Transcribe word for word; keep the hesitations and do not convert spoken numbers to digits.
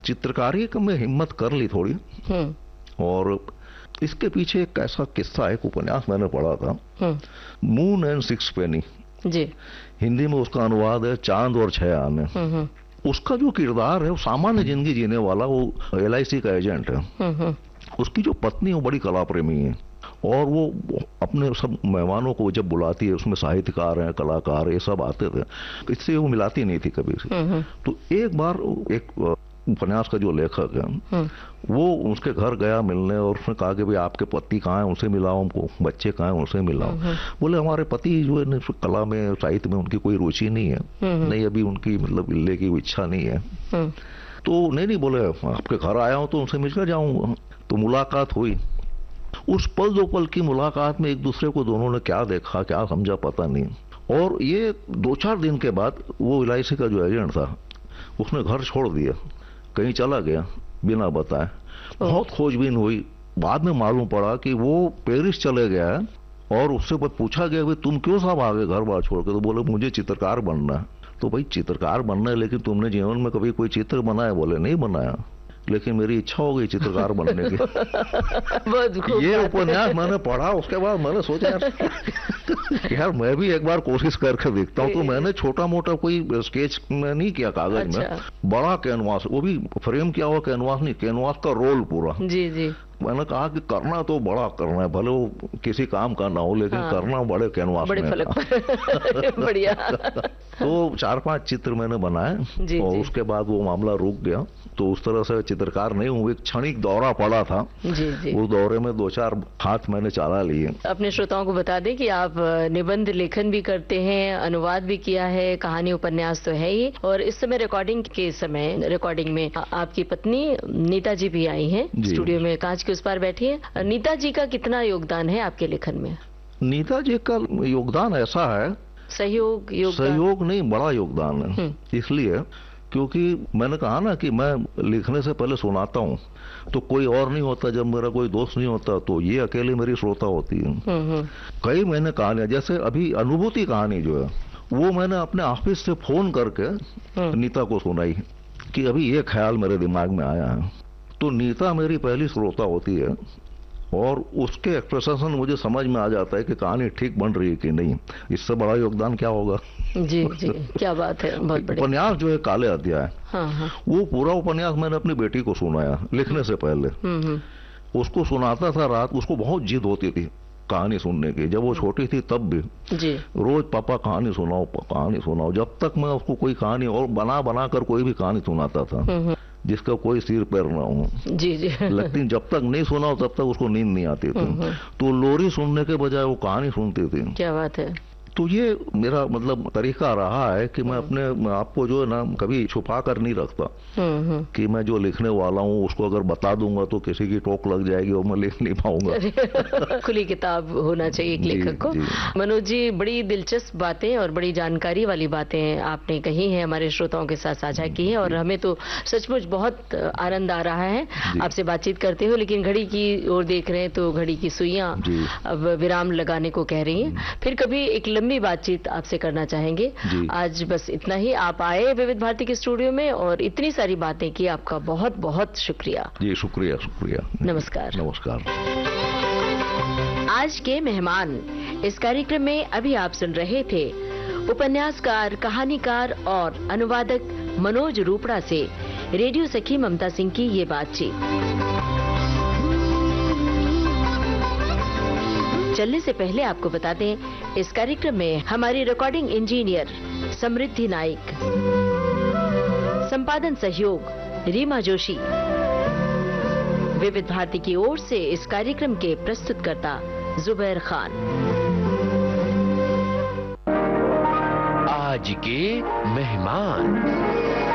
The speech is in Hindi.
चित्रकारी का मैं हिम्मत कर ली थोड़ी। हम्म और इसके पीछे एक ऐसा किस्सा, एक उपन्यास मैंने पढ़ा था, हम्म मून एंड सिक्स पेनी। जी। हिंदी में उसका अनुवाद है चांद और छह आने। हम्म हम्म उसका जो किरदार है वो सामान्य जिंदगी जीने वाला, वो एल आई सी का एजेंट है। हम्म हम्म उसकी जो पत्नी है वो बड़ी कला प्रेमी है, और वो अपने सब मेहमानों को जब बुलाती है, उसमें साहित्यकार हैं, कलाकार, ये सब आते थे, इससे वो मिलाती नहीं थी कभी से। हम्म हम्म तो एक बार एक उपन्यास का जो लेखक है हम्म वो उसके घर गया मिलने, और उसने कहा कि भाई आपके पति कहाँ हैं, उनसे मिलाओ, हमको बच्चे कहाँ हैं, उनसे मिलाओ। हम्म बोले हमारे पति जो है कला में, साहित्य में उनकी कोई रुचि नहीं है, हम्म नहीं अभी उनकी मतलब मिलने की इच्छा नहीं है। हम्म तो नहीं नहीं बोले आपके घर आया हूं तो उनसे मिलकर जाऊंगा। तो मुलाकात हुई। उस पल दो पल की मुलाकात में एक दूसरे को दोनों ने क्या देखा, क्या समझा, पता नहीं। और ये दो चार दिन के बाद वो एल आई सी का जो एजेंट था उसने घर छोड़ दिया, कहीं चला गया बिना बताए। बहुत खोजबीन हुई, बाद में मालूम पड़ा कि वो पेरिस चले गया है। और उससे पूछा गया भाई तुम क्यों साहब आ गए घर बार छोड़ के? तो बोले मुझे चित्रकार बनना है। तो भाई चित्रकार बनना है, लेकिन तुमने जीवन में कभी कोई चित्र बनाया? बोले नहीं बनाया, लेकिन मेरी इच्छा हो गई चित्रकार बनने की। ये उपन्यास मैंने पढ़ा, उसके बाद मैंने सोचा यार यार मैं भी एक बार कोशिश करके देखता हूँ। तो मैंने छोटा मोटा कोई स्केच में नहीं किया कागज अच्छा। में, बड़ा कैनवास, वो भी फ्रेम किया हुआ कैनवास नहीं, कैनवास का रोल पूरा। जी जी। मैंने कहा कि करना तो बड़ा करना है, भले वो किसी काम का ना हो, लेकिन हाँ। करना बड़े कैनवास बड़े में। फलक पर। बढ़िया। तो चार पांच चित्र मैंने बनाए, जी, और जी। उसके बाद वो मामला रुक गया। तो उस तरह से चित्रकार नहीं हूँ, एक क्षणिक दौरा पड़ा था, जी जी। उस दौरे में दो चार हाथ मैंने चला लिए। अपने श्रोताओं को बता दें कि आप निबंध लेखन भी करते हैं, अनुवाद भी किया है, कहानी उपन्यास तो है ही, और इस समय रिकॉर्डिंग के समय रिकॉर्डिंग में आपकी पत्नी नीता जी भी आई हैं स्टूडियो में, कांच के उस पार बैठी है। नीता जी का कितना योगदान है आपके लेखन में? नीता जी का योगदान ऐसा है, सहयोग योगदान? सहयोग नहीं, बड़ा योगदान है। इसलिए क्योंकि मैंने कहा ना कि मैं लिखने से पहले सुनाता हूँ, तो कोई और नहीं होता, जब मेरा कोई दोस्त नहीं होता तो ये अकेले मेरी श्रोता होती है। कई मैंने कहानियां, जैसे अभी अनुभूति कहानी जो है वो मैंने अपने ऑफिस से फोन करके नीता को सुनाई कि अभी ये ख्याल मेरे दिमाग में आया है। तो नीता मेरी पहली श्रोता होती है, और उसके एक्सप्रेशन से मुझे समझ में आ जाता है कि कहानी ठीक बन रही है कि नहीं। इससे बड़ा योगदान क्या होगा? जी जी, क्या बात है, बहुत बढ़िया। उपन्यास जो है काले अध्याय, हाँ हाँ। वो पूरा उपन्यास मैंने अपनी बेटी को सुनाया लिखने से पहले। हम्म हम्म उसको सुनाता था रात, उसको बहुत जिद होती थी कहानी सुनने की, जब वो छोटी थी तब भी जी। रोज पापा कहानी सुनाओ, कहानी सुनाओ, जब तक मैं उसको कोई कहानी और बना बना कर कोई भी कहानी सुनाता था हम्म जिसका कोई सिर पैर ना हो। जी जी। लेकिन जब तक नहीं सुनाओ तब तक उसको नींद नहीं आती थी, तो लोरी सुनने के बजाय वो कहानी सुनती थी। क्या बात है। तो ये मेरा मतलब तरीका रहा है कि मैं अपने आपको जो है ना कभी छुपा कर नहीं रखता, कि मैं जो लिखने वाला हूँ उसको अगर बता दूंगा तो किसी की टोक लग जाएगी और मैं लिख नहीं पाऊंगा। खुली किताब होना चाहिए एक लेखक को। मनोज जी, बड़ी दिलचस्प बातें और बड़ी जानकारी वाली बातें आपने कही हैं, हमारे श्रोताओं के साथ साझा की है, और हमें तो सचमुच बहुत आनंद आ रहा है आपसे बातचीत करते हुए। लेकिन घड़ी की ओर देख रहे हैं तो घड़ी की सुइयां अब विराम लगाने को कह रही हैं। फिर कभी एक लंबी बातचीत आपसे करना चाहेंगे। आज बस इतना ही। आप आए विविध भारती के स्टूडियो में और इतनी सारी बातें की, आपका बहुत बहुत शुक्रिया। जी शुक्रिया शुक्रिया। नमस्कार। नमस्कार। आज के मेहमान इस कार्यक्रम में अभी आप सुन रहे थे उपन्यासकार, कहानीकार और अनुवादक मनोज रूपड़ा से रेडियो सखी ममता सिंह की ये बातचीत। चलने से पहले आपको बता दें, इस कार्यक्रम में हमारी रिकॉर्डिंग इंजीनियर समृद्धि नाइक, संपादन सहयोग रीमा जोशी, विविध भारती की ओर से इस कार्यक्रम के प्रस्तुतकर्ता जुबैर खान। आज के मेहमान।